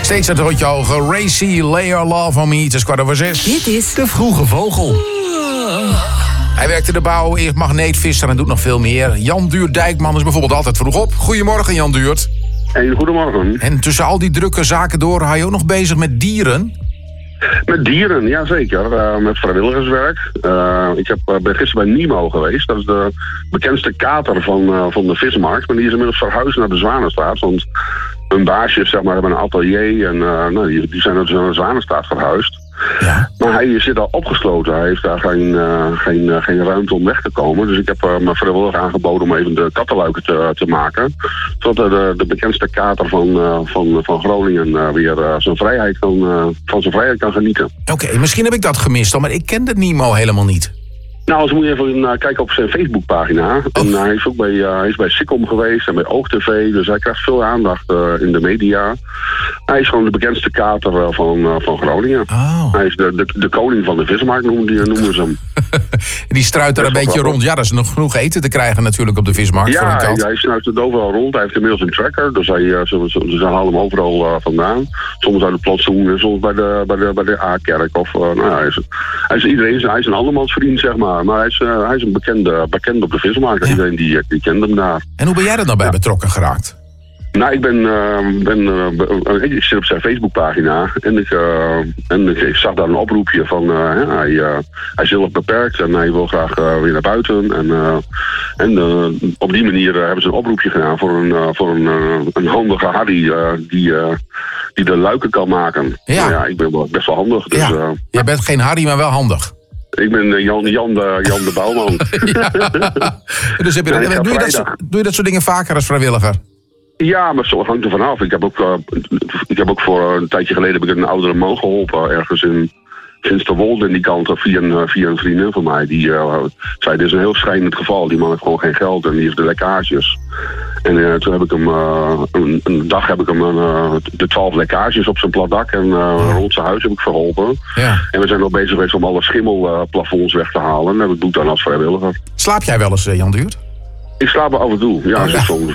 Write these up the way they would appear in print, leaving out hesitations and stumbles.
Steeds het rotje hoger. Racy, Lay Your Love on Me. Het is 5:15. Dit is De Vroege Vogel. Hij werkte de bouw, eerst magneetvisser en doet nog veel meer. Jan Duurt-Dijkman is bijvoorbeeld altijd vroeg op. Goedemorgen, Jan Duurt. Hey, goedemorgen. En tussen al die drukke zaken door, hou je ook nog bezig met dieren? Met dieren, jazeker. Met vrijwilligerswerk. Ik ben gisteren bij Nemo geweest. Dat is de bekendste kater van de vismarkt. Maar die is inmiddels verhuisd naar de Zwanenstraat. Want hun baasjes hebben een atelier en die zijn naar de Zwanenstraat verhuisd. Ja. Maar hij zit al opgesloten. Hij heeft daar geen ruimte om weg te komen. Dus ik heb mijn vrijwilliger aangeboden om even de kattenluiken te maken. Zodat de bekendste kater van Groningen weer zijn vrijheid kan genieten. Oké, misschien heb ik dat gemist, maar ik kende Nemo helemaal niet. Nou, als moet je even kijken op zijn Facebookpagina. En hij is ook hij is bij Sikkom geweest en bij OogTV. Dus hij krijgt veel aandacht in de media. Hij is gewoon de bekendste kater van Groningen. Oh. Hij is de koning van de vismarkt, noemen ze hem. Die struit er een beetje rond. Ja, dat is nog genoeg eten te krijgen natuurlijk op de vismarkt. Ja, voor een kat. hij snuit het overal rond. Hij heeft inmiddels een tracker. Dus ze halen hem overal vandaan. Soms uit het plantsoen en soms bij de A-kerk. Hij is een andermansvriend, zeg maar. Maar hij is een bekende op de vismarkt. Ja. Iedereen die kent hem daar. En hoe ben jij er nou bij betrokken geraakt? Nou, ik zit op zijn Facebookpagina en ik zag daar een oproepje van hij is heel erg beperkt en hij wil graag weer naar buiten. En op die manier hebben ze een oproepje gedaan voor een handige Harry die de luiken kan maken. Ja. Nou ja, ik ben best wel handig. Dus, jij bent geen Harry, maar wel handig. Ik ben Jan de Bouwman. Dus doe je dat soort dingen vaker als vrijwilliger? Ja, maar zo hangt er vanaf. Ik heb ook voor een tijdje geleden een oudere man geholpen. Ergens in Finsterwolde in die kant via een vriendin van mij. Die zei, dit is een heel schrijnend geval. Die man heeft gewoon geen geld en die heeft de lekkages. En toen heb ik hem een dag de 12 lekkages op zijn plat dak en rond zijn huis heb ik verholpen. Ja. En we zijn nog bezig geweest om alle schimmelplafonds weg te halen. En dat doe ik dan als vrijwilliger. Slaap jij wel eens, Jan Duurt? Ik slaap er af en toe. Ja, soms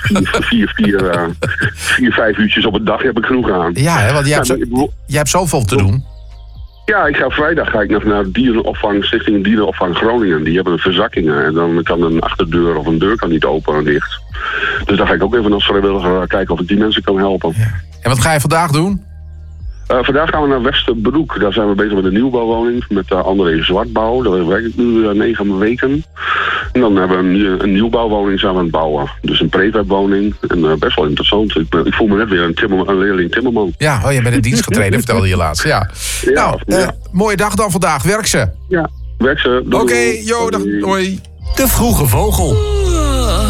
4-5 uurtjes op een dag heb ik genoeg aan. Ja, hè, want jij hebt zoveel te doen. Ja, vrijdag ga ik nog naar Stichting Dierenopvang Groningen. Die hebben verzakkingen en dan kan een achterdeur of een deur kan niet open en dicht. Dus daar ga ik ook even als vrijwilliger kijken of ik die mensen kan helpen. Ja. En wat ga je vandaag doen? Vandaag gaan we naar Westerbroek. Daar zijn we bezig met een nieuwbouwwoning met André Zwartbouw. Daar werk ik nu 9 weken. En dan hebben we een nieuwbouwwoning zijn we aan het bouwen. Dus een prefabwoning. En best wel interessant. Ik voel me net weer een leerling timmerman. Ja, je bent in dienst getreden, vertelde je laatst. Ja. Mooie dag dan vandaag. Werk ze. Ja, werk ze. Oké, dag. Hoi. De Vroege Vogel.